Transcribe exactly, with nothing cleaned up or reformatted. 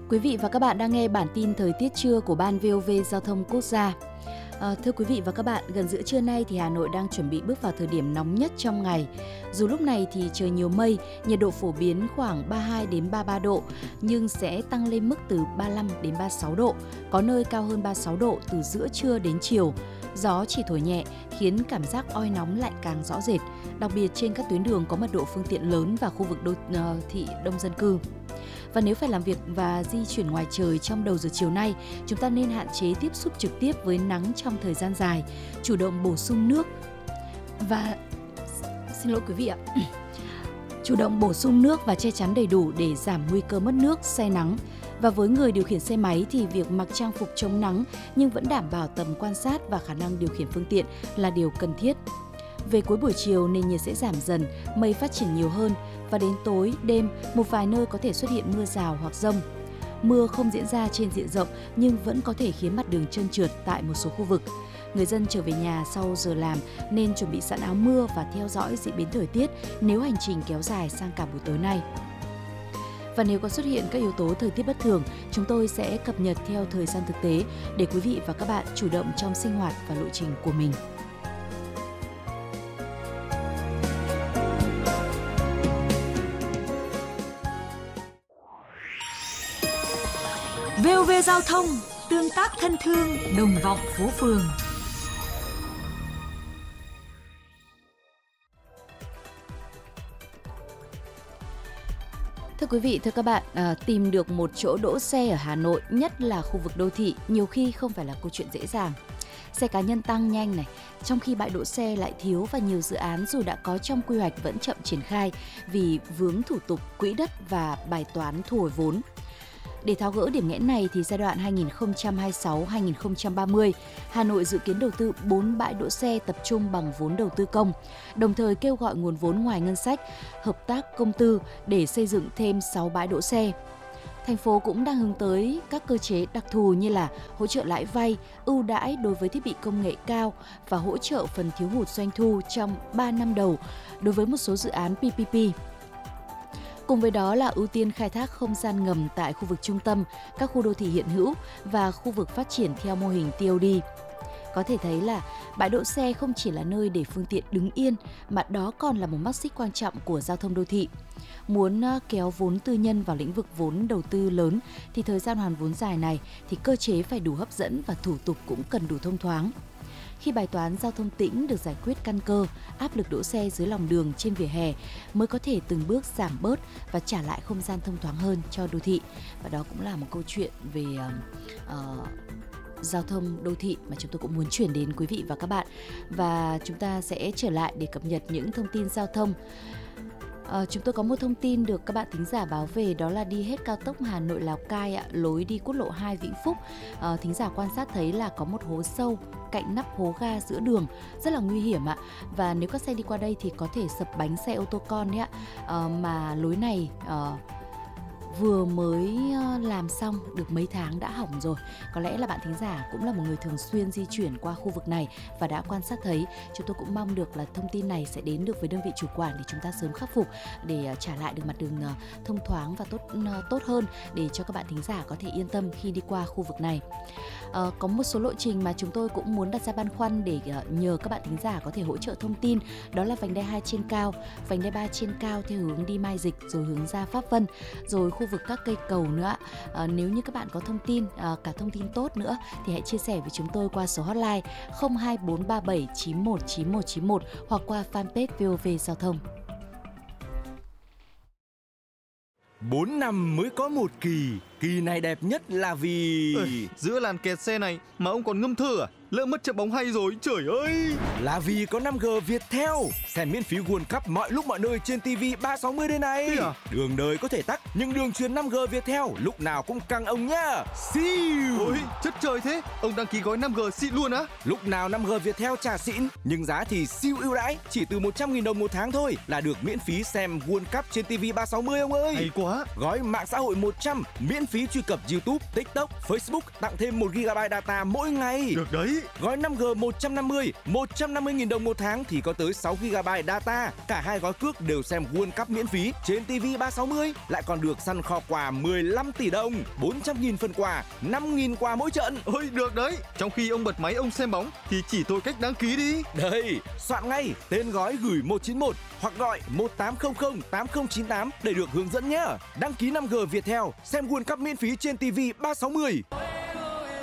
Quý vị và các bạn đang nghe bản tin thời tiết trưa của Ban vê o vê Giao thông Quốc gia. À, thưa quý vị và các bạn, gần giữa trưa nay thì Hà Nội đang chuẩn bị bước vào thời điểm nóng nhất trong ngày. Dù lúc này thì trời nhiều mây, nhiệt độ phổ biến khoảng ba mươi hai đến ba mươi ba độ, nhưng sẽ tăng lên mức từ ba mươi lăm đến ba mươi sáu độ, có nơi cao hơn ba mươi sáu độ từ giữa trưa đến chiều. Gió chỉ thổi nhẹ khiến cảm giác oi nóng lại càng rõ rệt, đặc biệt trên các tuyến đường có mật độ phương tiện lớn và khu vực đô thị đông dân cư. Và nếu phải làm việc và di chuyển ngoài trời trong đầu giờ chiều nay, chúng ta nên hạn chế tiếp xúc trực tiếp với nắng trong thời gian dài, chủ động bổ sung nước và xin lỗi quý vị ạ. Chủ động bổ sung nước và che chắn đầy đủ để giảm nguy cơ mất nước, say nắng. Và với người điều khiển xe máy thì việc mặc trang phục chống nắng nhưng vẫn đảm bảo tầm quan sát và khả năng điều khiển phương tiện là điều cần thiết. Về cuối buổi chiều, nền nhiệt sẽ giảm dần, mây phát triển nhiều hơn và đến tối, đêm, một vài nơi có thể xuất hiện mưa rào hoặc dông. Mưa không diễn ra trên diện rộng nhưng vẫn có thể khiến mặt đường trơn trượt tại một số khu vực. Người dân trở về nhà sau giờ làm nên chuẩn bị sẵn áo mưa và theo dõi diễn biến thời tiết nếu hành trình kéo dài sang cả buổi tối nay. Và nếu có xuất hiện các yếu tố thời tiết bất thường, chúng tôi sẽ cập nhật theo thời gian thực tế để quý vị và các bạn chủ động trong sinh hoạt và lộ trình của mình. vê o vê Giao thông, tương tác thân thương, đồng vọng phố phường. Thưa quý vị, thưa các bạn, à, tìm được một chỗ đỗ xe ở Hà Nội, nhất là khu vực đô thị, nhiều khi không phải là câu chuyện dễ dàng. Xe cá nhân tăng nhanh này, trong khi bãi đỗ xe lại thiếu và nhiều dự án dù đã có trong quy hoạch vẫn chậm triển khai vì vướng thủ tục quỹ đất và bài toán thu hồi vốn. Để tháo gỡ điểm nghẽn này thì giai đoạn hai nghìn không trăm hai mươi sáu đến hai nghìn không trăm ba mươi, Hà Nội dự kiến đầu tư bốn bãi đỗ xe tập trung bằng vốn đầu tư công, đồng thời kêu gọi nguồn vốn ngoài ngân sách, hợp tác công tư để xây dựng thêm sáu bãi đỗ xe. Thành phố cũng đang hướng tới các cơ chế đặc thù như là hỗ trợ lãi vay, ưu đãi đối với thiết bị công nghệ cao và hỗ trợ phần thiếu hụt doanh thu trong ba năm đầu đối với một số dự án pê pê pê. Cùng với đó là ưu tiên khai thác không gian ngầm tại khu vực trung tâm, các khu đô thị hiện hữu và khu vực phát triển theo mô hình tê ô đê. Có thể thấy là bãi đỗ xe không chỉ là nơi để phương tiện đứng yên mà đó còn là một mắt xích quan trọng của giao thông đô thị. Muốn kéo vốn tư nhân vào lĩnh vực vốn đầu tư lớn thì thời gian hoàn vốn dài này thì cơ chế phải đủ hấp dẫn và thủ tục cũng cần đủ thông thoáng. Khi bài toán giao thông tĩnh được giải quyết căn cơ, áp lực đỗ xe dưới lòng đường trên vỉa hè mới có thể từng bước giảm bớt và trả lại không gian thông thoáng hơn cho đô thị. Và đó cũng là một câu chuyện về uh, uh, giao thông đô thị mà chúng tôi cũng muốn chuyển đến quý vị và các bạn. Và chúng ta sẽ trở lại để cập nhật những thông tin giao thông. À, chúng tôi có một thông tin được các bạn thính giả báo về, đó là đi hết cao tốc Hà Nội Lào Cai ạ, lối đi quốc lộ hai Vĩnh Phúc. À, thính giả quan sát thấy là có một hố sâu cạnh nắp hố ga giữa đường, rất là nguy hiểm ạ. Và nếu các xe đi qua đây thì có thể sập bánh xe ô tô con đấy ạ. À, mà lối này à, vừa mới làm xong được mấy tháng đã hỏng rồi. Có lẽ là bạn thính giả cũng là một người thường xuyên di chuyển qua khu vực này và đã quan sát thấy. Chúng tôi cũng mong được là thông tin này sẽ đến được với đơn vị chủ quản để chúng ta sớm khắc phục để trả lại được mặt đường thông thoáng và tốt tốt hơn để cho các bạn thính giả có thể yên tâm khi đi qua khu vực này. À, có một số lộ trình mà chúng tôi cũng muốn đặt ra băn khoăn để nhờ các bạn thính giả có thể hỗ trợ thông tin, đó là vành đai hai trên cao, vành đai ba trên cao theo hướng đi Mai Dịch rồi hướng ra Pháp Vân, rồi khu vực các cây cầu nữa. À, nếu như các bạn có thông tin, à, cả thông tin tốt nữa thì hãy chia sẻ với chúng tôi qua số hotline không hai bốn ba bảy chín một chín một chín một hoặc qua fanpage vê o vê Giao thông. Bốn năm mới có một kỳ, kỳ này đẹp nhất là vì... Ê, giữa làn kẹt xe này mà ông còn ngâm thơ à? Lỡ mất trận bóng hay rồi, trời ơi! Là vì có năm G Viettel. Xem miễn phí World Cup mọi lúc mọi nơi trên ti vi ba sáu mươi đây này. À? Đường đời có thể tắc, nhưng đường truyền năm G Viettel lúc nào cũng căng ông nhá. Siêu! Ôi, chất trời thế! Ông đăng ký gói năm G xịn luôn á? Lúc nào năm G Viettel trả xịn, nhưng giá thì siêu ưu đãi, chỉ từ một trăm nghìn đồng một tháng thôi là được miễn phí xem World Cup trên ti vi ba sáu mươi ông ơi. Hay quá! Gói mạng xã hội một trăm, miễn phí phí truy cập YouTube, TikTok, Facebook, tặng thêm một gi-ga-bai data mỗi ngày. Được đấy. Gói năm G một trăm năm mươi, một trăm năm mươi nghìn đồng một tháng thì có tới sáu gi-ga-bai data. Cả hai gói cước đều xem World Cup miễn phí trên ti vi ba sáu mươi, lại còn được săn kho quà mười lăm tỷ đồng, bốn trăm nghìn phần quà, năm nghìn quà mỗi trận. Ôi được đấy. Trong khi ông bật máy ông xem bóng thì chỉ tôi cách đăng ký đi. Đây, soạn ngay tên gói gửi một chín một hoặc gọi một tám không không tám không chín tám để được hướng dẫn nhé. Đăng ký năm G Viettel xem World Cup miễn phí trên ti vi ba sáu mươi.